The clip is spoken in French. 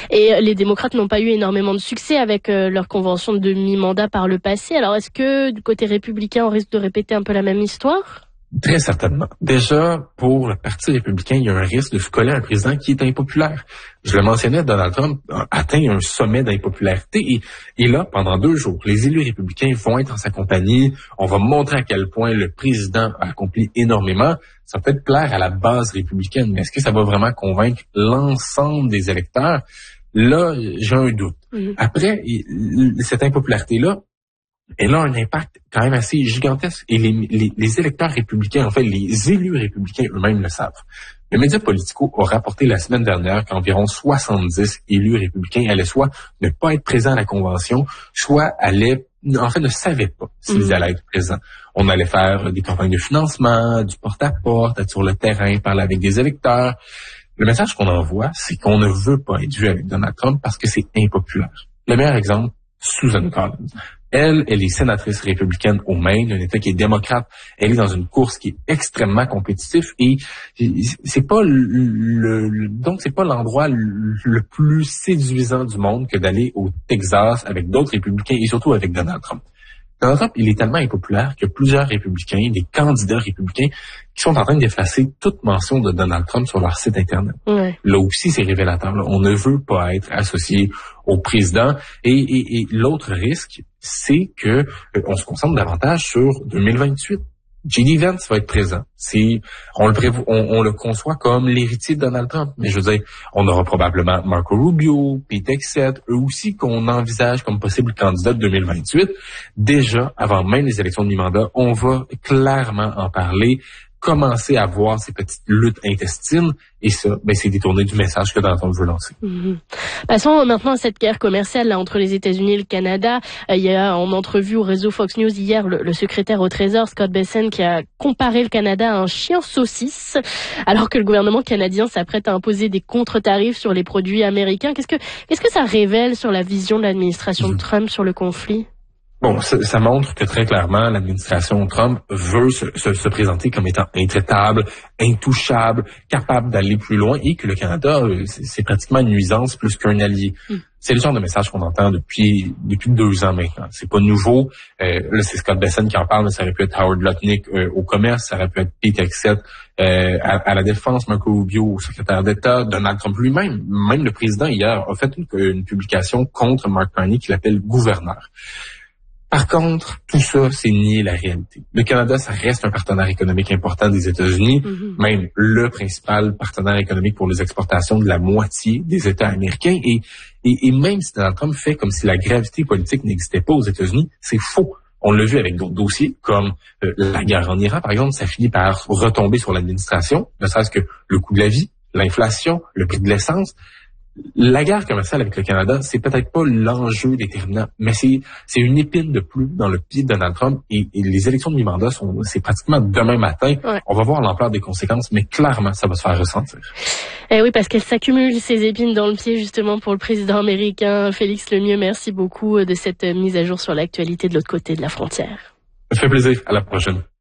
Et les démocrates n'ont pas eu énormément de succès avec leur convention de mi-mandat par le passé. Alors est-ce que du côté républicain, on risque de répéter un peu la même histoire? Très certainement. Déjà, pour le Parti républicain, il y a un risque de se coller à un président qui est impopulaire. Je le mentionnais, Donald Trump a atteint un sommet d'impopularité et là, pendant 2 jours, les élus républicains vont être en sa compagnie. On va montrer à quel point le président a accompli énormément. Ça peut être plaire à la base républicaine, mais est-ce que ça va vraiment convaincre l'ensemble des électeurs? Là, j'ai un doute. Après, cette impopularité-là, elle a un impact quand même assez gigantesque. Et les électeurs républicains, en fait, les élus républicains eux-mêmes le savent. Le média Politico a rapporté la semaine dernière qu'environ 70 élus républicains allaient soit ne pas être présents à la convention, soit ne savaient pas s'ils allaient être présents. On allait faire des campagnes de financement, du porte-à-porte, être sur le terrain, parler avec des électeurs. Le message qu'on envoie, c'est qu'on ne veut pas être vu avec Donald Trump parce que c'est impopulaire. Le meilleur exemple, Susan Collins. Elle est sénatrice républicaine au Maine, un État qui est démocrate. Elle est dans une course qui est extrêmement compétitive et c'est pas donc c'est pas l'endroit le plus séduisant du monde que d'aller au Texas avec d'autres républicains et surtout avec Donald Trump. Donald Trump, il est tellement impopulaire que plusieurs républicains, des candidats républicains, qui sont en train d'effacer toute mention de Donald Trump sur leur site Internet. Ouais. Là aussi, c'est révélateur. Là. On ne veut pas être associé au président. Et l'autre risque, c'est que on se concentre davantage sur 2028. J.D. Vance va être présent. On le conçoit comme l'héritier de Donald Trump. Mais je veux dire, on aura probablement Marco Rubio, Pete Hegseth, eux aussi qu'on envisage comme possible candidat de 2028. Déjà, avant même les élections de mi-mandat, on va clairement en parler, commencer à voir ces petites luttes intestines. Et ça, c'est détourné du message que Donald Trump veut lancer. Passons maintenant à cette guerre commerciale là, entre les États-Unis et le Canada. Il y a en entrevue au réseau Fox News hier le secrétaire au Trésor, Scott Bessent, qui a comparé le Canada à un chien saucisse, alors que le gouvernement canadien s'apprête à imposer des contre-tarifs sur les produits américains. Qu'est-ce que ça révèle sur la vision de l'administration de Trump sur le conflit? Bon, ça montre que très clairement, l'administration Trump veut se présenter comme étant intraitable, intouchable, capable d'aller plus loin et que le Canada, c'est pratiquement une nuisance plus qu'un allié. C'est le genre de message qu'on entend depuis 2 ans maintenant. C'est pas nouveau. Là, c'est Scott Bessent qui en parle, mais ça aurait pu être Howard Lutnick au commerce, ça aurait pu être Pete Hegseth à la défense, Marco Rubio au secrétaire d'État, Donald Trump lui-même. Même le président hier a fait une publication contre Mark Carney qui l'appelle gouverneur. Par contre, tout ça, c'est nier la réalité. Le Canada, ça reste un partenaire économique important des États-Unis, même le principal partenaire économique pour les exportations de la moitié des États américains. Et même si Donald Trump fait comme si la gravité politique n'existait pas aux États-Unis, c'est faux. On l'a vu avec d'autres dossiers, comme la guerre en Iran, par exemple, ça finit par retomber sur l'administration, ne serait-ce que le coût de la vie, l'inflation, le prix de l'essence. La guerre commerciale avec le Canada, c'est peut-être pas l'enjeu déterminant, mais c'est une épine de plus dans le pied de Donald Trump et les élections de mi-mandat c'est pratiquement demain matin. Ouais. On va voir l'ampleur des conséquences, mais clairement, ça va se faire ressentir. Eh oui, parce qu'elles s'accumulent, ces épines dans le pied, justement, pour le président américain. Félix Lemieux, merci beaucoup de cette mise à jour sur l'actualité de l'autre côté de la frontière. Ça fait plaisir. À la prochaine.